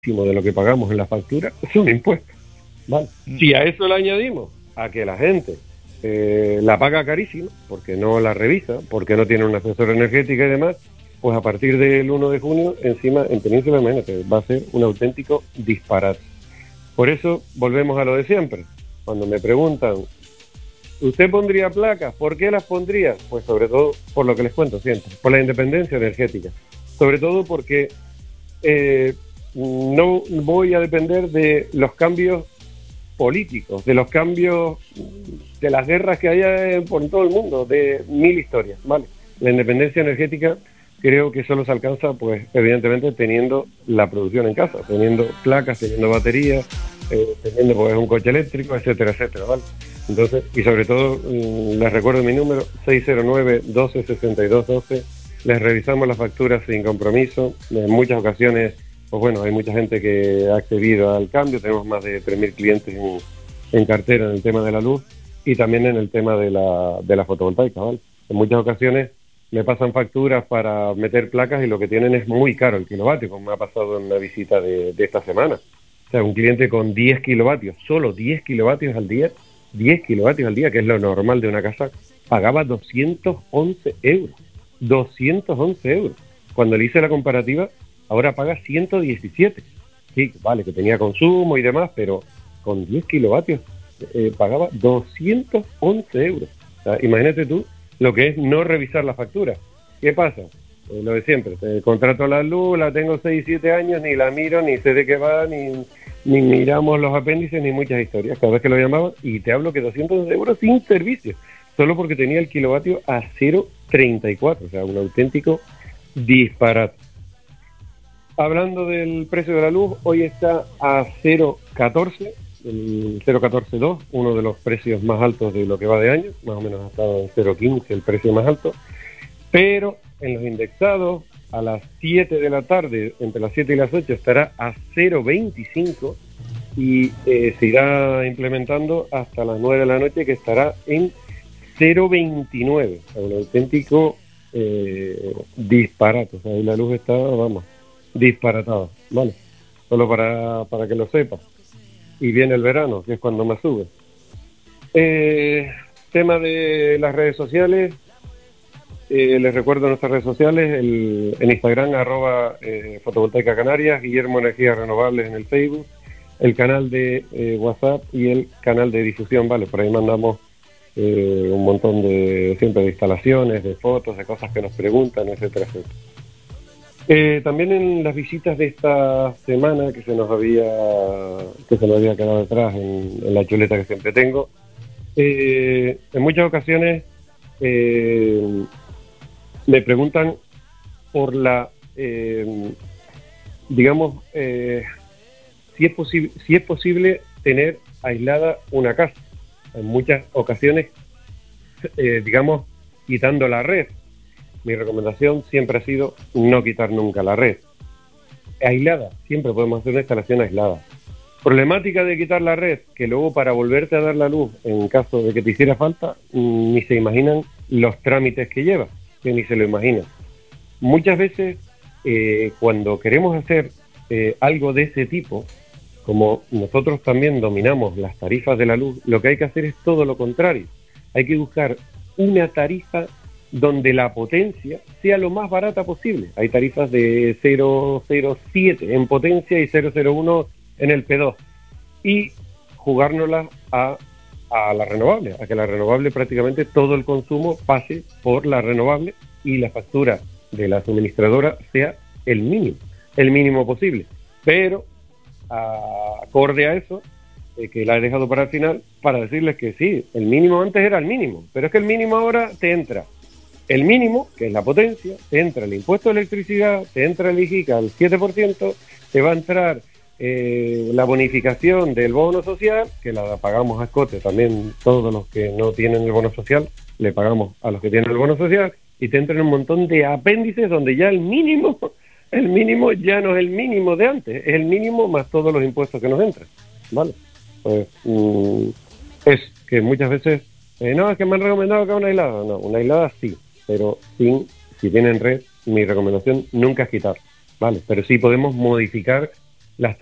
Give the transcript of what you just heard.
de lo que pagamos en la factura es un impuesto, ¿vale? Si a eso le añadimos a que la gente la paga carísimo, porque no la revisa, porque no tiene un asesor energético y demás, pues a partir del 1 de junio, encima, en Península, imagínate, va a ser un auténtico disparate. Por eso, volvemos a lo de siempre. Cuando me preguntan, ¿usted pondría placas? ¿Por qué las pondría? Pues sobre todo por lo que les cuento siempre, por la independencia energética. Sobre todo porque no voy a depender de los cambios políticos, de los cambios, de las guerras que haya por todo el mundo, de mil historias, ¿vale? La independencia energética creo que solo se alcanza, pues, evidentemente, teniendo la producción en casa, teniendo placas, teniendo baterías, teniendo, pues, un coche eléctrico, etcétera, etcétera, ¿vale? Entonces, y sobre todo, les recuerdo mi número, 609-12-62-12, les revisamos las facturas sin compromiso, en muchas ocasiones, pues bueno, hay mucha gente que ha accedido al cambio, tenemos más de 3.000 clientes en cartera en el tema de la luz y también en el tema de la fotovoltaica, ¿vale? En muchas ocasiones me pasan facturas para meter placas y lo que tienen es muy caro el kilovatio, como me ha pasado en una visita de esta semana. O sea, un cliente con 10 kilovatios, solo 10 kilovatios al día, 10 kilovatios al día, que es lo normal de una casa, pagaba 211 euros. 211 euros. Cuando le hice la comparativa, ahora paga 117. Sí, vale, que tenía consumo y demás, pero con 10 kilovatios pagaba 211 euros. O sea, imagínate tú lo que es no revisar la factura. ¿Qué pasa? Lo de siempre, contrato la luz, la tengo 6, 7 años, ni la miro, ni sé de qué va, ni miramos los apéndices, ni muchas historias. Cada vez que lo llamaba, y te hablo que 200 euros sin servicio, solo porque tenía el kilovatio a 0,34, o sea, un auténtico disparate. Hablando del precio de la luz, hoy está a 0,14, el 0,14,2, uno de los precios más altos de lo que va de año, más o menos ha estado en 0,15 el precio más alto, pero en los indexados a las 7 de la tarde, entre las 7 y las 8, estará a 0,25 y se irá implementando hasta las 9 de la noche, que estará en 0,29, o sea, un auténtico disparate. O sea, ahí la luz está, vamos, disparatada, ¿vale? Solo para que lo sepas. Y viene el verano, que es cuando más sube. Tema de las redes sociales. Les recuerdo nuestras redes sociales, en Instagram, @fotovoltaica Canarias, Guillermo Energías Renovables en el Facebook, el canal de WhatsApp y el canal de difusión, ¿vale? Por ahí mandamos un montón siempre de instalaciones, de fotos, de cosas que nos preguntan, etcétera, etcétera. También en las visitas de esta semana que se nos había quedado detrás en la chuleta que siempre tengo, en muchas ocasiones me preguntan por si es posible tener aislada una casa. En muchas ocasiones, quitando la red. Mi recomendación siempre ha sido no quitar nunca la red. Aislada, siempre podemos hacer una instalación aislada. Problemática de quitar la red, que luego para volverte a dar la luz, en caso de que te hiciera falta, ni se imaginan los trámites que lleva, que ni se lo imaginan. Muchas veces, cuando queremos hacer algo de ese tipo, como nosotros también dominamos las tarifas de la luz, lo que hay que hacer es todo lo contrario. Hay que buscar una tarifa donde la potencia sea lo más barata posible. Hay tarifas de 0,07 en potencia y 0,01 en el P2. Y jugárnoslas a la renovable, a que la renovable prácticamente todo el consumo pase por la renovable y la factura de la suministradora sea el mínimo posible. Pero, acorde a eso, que la he dejado para el final, para decirles que sí, el mínimo antes era el mínimo, pero es que el mínimo ahora te entra el mínimo, que es la potencia, te entra el impuesto de electricidad, te entra el IGICA al 7%, te va a entrar la bonificación del bono social, que la pagamos a escote también todos los que no tienen el bono social, le pagamos a los que tienen el bono social, y te entran un montón de apéndices donde ya el mínimo ya no es el mínimo de antes, es el mínimo más todos los impuestos que nos entran, ¿vale? Pues es que muchas veces, no, es que me han recomendado que una aislada, no, una aislada sí, pero si tienen red, mi recomendación nunca es quitar, ¿vale? Pero sí podemos modificar